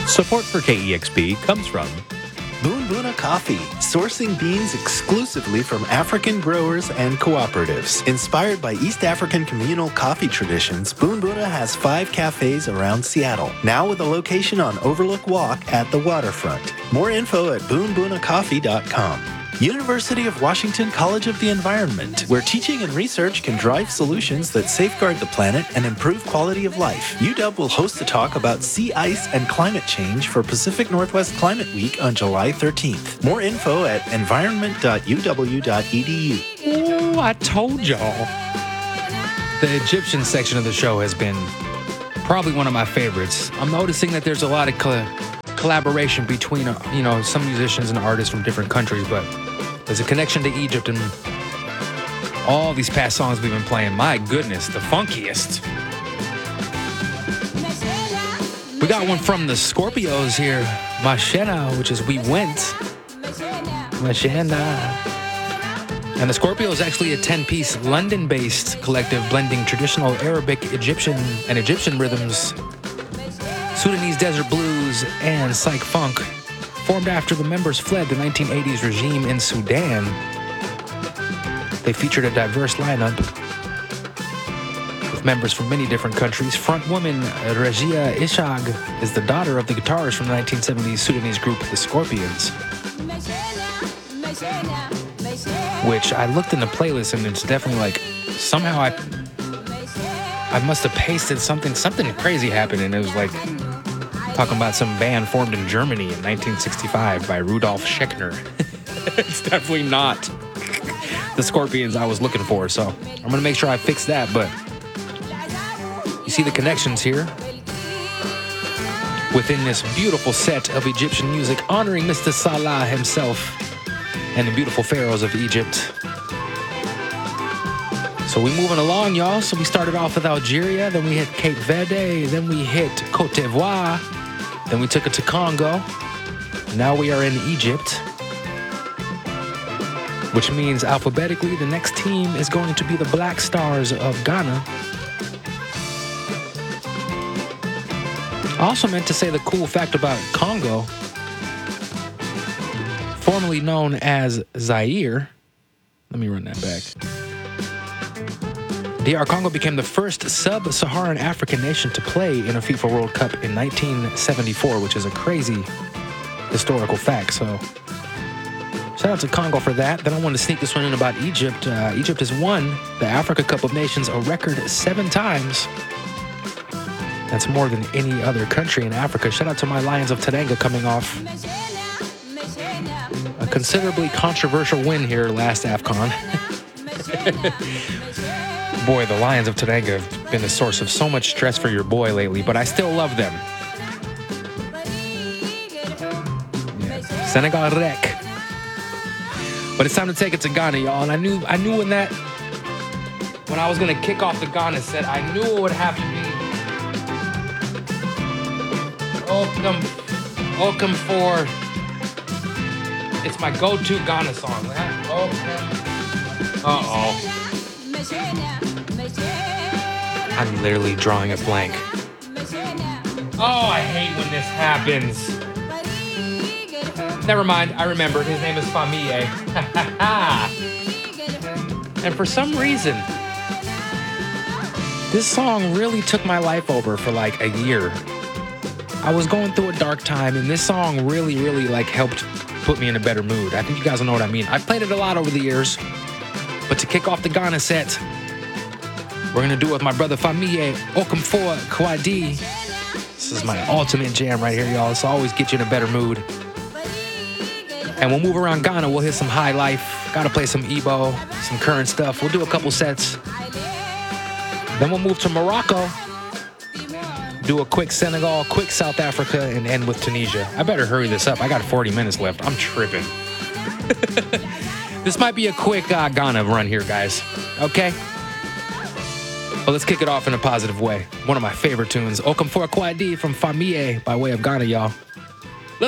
Support for KEXP comes from Boon Boona Coffee, sourcing beans exclusively from African growers and cooperatives. Inspired by East African communal coffee traditions, Boon Boona has 5 cafes around Seattle, now with a location on Overlook Walk at the waterfront. More info at boonboonacoffee.com. University of Washington College of the Environment, where teaching and research can drive solutions that safeguard the planet and improve quality of life. UW will host a talk about sea ice and climate change for Pacific Northwest Climate Week on July 13th. More info at environment.uw.edu. Ooh, I told y'all. The Egyptian section of the show has been probably one of my favorites. I'm noticing that there's a lot of collaboration between, some musicians and artists from different countries, but there's a connection to Egypt and all these past songs we've been playing. My goodness, the funkiest. We got one from the Scorpios here, Mashena, which is We Went. Mashena. And the Scorpios is actually a 10-piece London-based collective blending traditional Arabic, Egyptian, and Egyptian rhythms, Sudanese desert blues, and psych funk. Formed after the members fled the 1980s regime in Sudan, they featured a diverse lineup with members from many different countries. Frontwoman Rajia Ishag is the daughter of the guitarist from the 1970s Sudanese group The Scorpions, which I looked in the playlist and it's definitely like somehow I must have pasted something crazy happened, and it was like talking about some band formed in Germany in 1965 by Rudolf Schechner. It's definitely not the Scorpions I was looking for, so I'm going to make sure I fix that. But you see the connections here within this beautiful set of Egyptian music honoring Mr. Salah himself and the beautiful pharaohs of Egypt. So we moving along, y'all. So we started off with Algeria, then we hit Cape Verde, then we hit Cote d'Ivoire, then we took it to Congo. Now we are in Egypt, which means alphabetically the next team is going to be the Black Stars of Ghana. I also meant to say the cool fact about Congo, formerly known as Zaire. Let me run that back. DR Congo became the first sub-Saharan African nation to play in a FIFA World Cup in 1974, which is a crazy historical fact. So shout out to Congo for that. Then I wanted to sneak this one in about Egypt. Egypt has won the Africa Cup of Nations a record 7 times. That's more than any other country in Africa. Shout out to my Lions of Teranga coming off a considerably controversial win here last AFCON. Boy, the Lions of Teranga have been a source of so much stress for your boy lately, but I still love them. Yeah. Senegal wreck. But it's time to take it to Ghana, y'all. And I knew when I was gonna kick off the Ghana set, I knew it would have to be Welcome for. It's my go-to Ghana song. Uh-oh. I'm literally drawing a blank. Oh, I hate when this happens. Never mind, I remember. His name is Famille. And for some reason, this song really took my life over for like a year. I was going through a dark time, and this song really, really like helped put me in a better mood. I think you guys will know what I mean. I've played it a lot over the years, but to kick off the Ghana set, we're gonna do it with my brother Famille Okomfor Kwadi. This is my ultimate jam right here, y'all. This will always get you in a better mood. And we'll move around Ghana. We'll hit some high life. Gotta play some Igbo, some current stuff. We'll do a couple sets. Then we'll move to Morocco. Do a quick Senegal, quick South Africa, and end with Tunisia. I better hurry this up. I got 40 minutes left. I'm tripping. This might be a quick Ghana run here, guys. Okay? But let's kick it off in a positive way. One of my favorite tunes, Okomfor Kwadi from Famille by way of Ghana, y'all.